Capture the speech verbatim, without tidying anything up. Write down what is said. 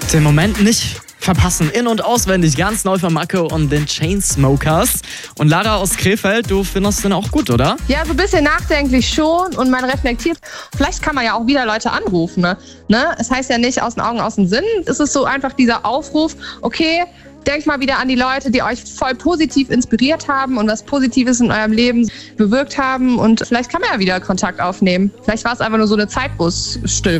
Den Moment nicht verpassen. In- und auswendig, ganz neu von Macke und den Chainsmokers. Und Lara aus Krefeld, du findest den auch gut, oder? Ja, so ein bisschen nachdenklich schon und man reflektiert. Vielleicht kann man ja auch wieder Leute anrufen. Ne? Ne? Es heißt ja nicht aus den Augen, aus dem Sinn. Es ist so einfach dieser Aufruf, okay, denkt mal wieder an die Leute, die euch voll positiv inspiriert haben und was Positives in eurem Leben bewirkt haben. Und vielleicht kann man ja wieder Kontakt aufnehmen. Vielleicht war es einfach nur so eine Zeit, wo es still